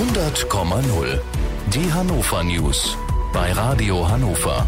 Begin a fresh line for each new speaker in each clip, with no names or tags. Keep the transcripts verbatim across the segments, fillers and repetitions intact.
hundert Komma null. Die Hannover News bei Radio Hannover.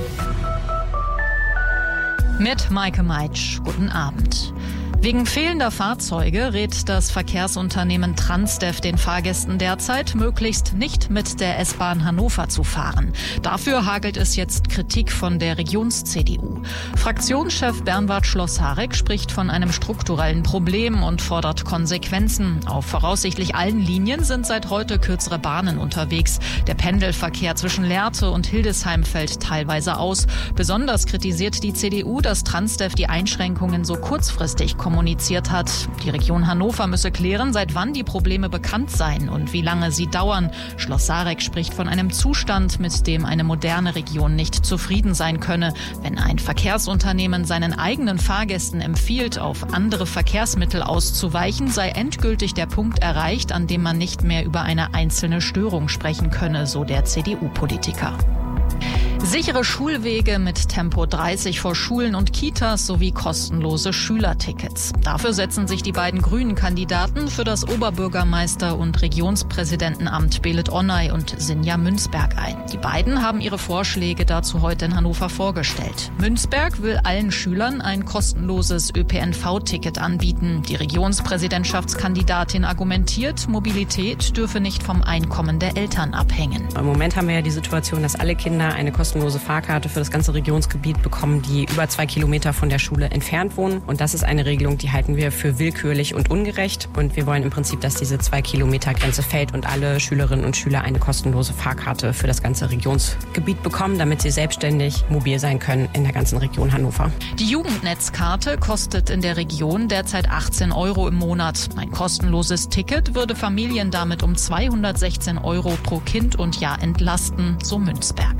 Mit Maike Meitsch. Guten Abend. Wegen fehlender Fahrzeuge rät das Verkehrsunternehmen Transdev den Fahrgästen derzeit, möglichst nicht mit der S-Bahn Hannover zu fahren. Dafür hagelt es jetzt Kritik von der Regions-C D U. Fraktionschef Bernward Schloss-Harek spricht von einem strukturellen Problem und fordert Konsequenzen. Auf voraussichtlich allen Linien sind seit heute kürzere Bahnen unterwegs. Der Pendelverkehr zwischen Lehrte und Hildesheim fällt teilweise aus. Besonders kritisiert die C D U, dass Transdev die Einschränkungen so kurzfristig kommuniziert hat. Die Region Hannover müsse klären, seit wann die Probleme bekannt seien und wie lange sie dauern. Schloss-Harek spricht von einem Zustand, mit dem eine moderne Region nicht zufrieden sein könne. Wenn ein Verkehrsunternehmen seinen eigenen Fahrgästen empfiehlt, auf andere Verkehrsmittel auszuweichen, sei endgültig der Punkt erreicht, an dem man nicht mehr über eine einzelne Störung sprechen könne, so der C D U-Politiker. Sichere Schulwege mit Tempo dreißig vor Schulen und Kitas sowie kostenlose Schülertickets. Dafür setzen sich die beiden grünen Kandidaten für das Oberbürgermeister- und Regionspräsidentenamt Belit Onay und Sinja Münzberg ein. Die beiden haben ihre Vorschläge dazu heute in Hannover vorgestellt. Münzberg will allen Schülern ein kostenloses Ö P N V-Ticket anbieten. Die Regionspräsidentschaftskandidatin argumentiert, Mobilität dürfe nicht vom Einkommen der Eltern abhängen.
Im Moment haben wir ja die Situation, dass alle Kinder eine kostenlose Fahrkarte für das ganze Regionsgebiet bekommen, die über zwei Kilometer von der Schule entfernt wohnen. Und das ist eine Regelung, die halten wir für willkürlich und ungerecht. Und wir wollen im Prinzip, dass diese zwei Kilometer Grenze fällt und alle Schülerinnen und Schüler eine kostenlose Fahrkarte für das ganze Regionsgebiet bekommen, damit sie selbstständig mobil sein können in der ganzen Region Hannover.
Die Jugendnetzkarte kostet in der Region derzeit achtzehn Euro im Monat. Ein kostenloses Ticket würde Familien damit um zweihundertsechzehn Euro pro Kind und Jahr entlasten, so Münzberg.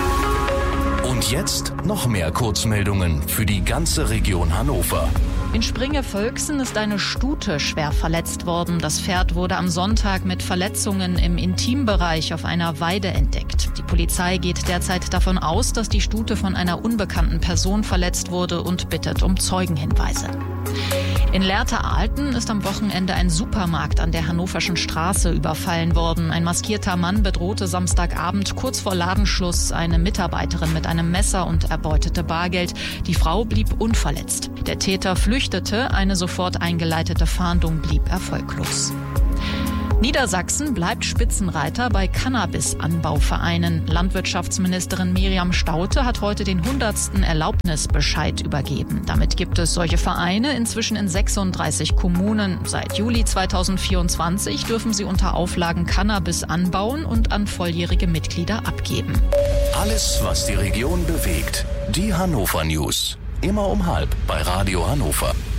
Und jetzt noch mehr Kurzmeldungen für die ganze Region Hannover.
In Springe-Völksen ist eine Stute schwer verletzt worden. Das Pferd wurde am Sonntag mit Verletzungen im Intimbereich auf einer Weide entdeckt. Die Polizei geht derzeit davon aus, dass die Stute von einer unbekannten Person verletzt wurde und bittet um Zeugenhinweise. In Lehrte-Ahlten ist am Wochenende ein Supermarkt an der Hannoverschen Straße überfallen worden. Ein maskierter Mann bedrohte Samstagabend kurz vor Ladenschluss eine Mitarbeiterin mit einem Messer und erbeutete Bargeld. Die Frau blieb unverletzt. Der Täter flüchtete, eine sofort eingeleitete Fahndung blieb erfolglos. Niedersachsen bleibt Spitzenreiter bei Cannabis-Anbauvereinen. Landwirtschaftsministerin Miriam Staudte hat heute den hundertsten Erlaubnisbescheid übergeben. Damit gibt es solche Vereine inzwischen in sechsunddreißig Kommunen. Seit Juli zweitausendvierundzwanzig dürfen sie unter Auflagen Cannabis anbauen und an volljährige Mitglieder abgeben.
Alles, was die Region bewegt. Die Hannover News. Immer um halb bei Radio Hannover.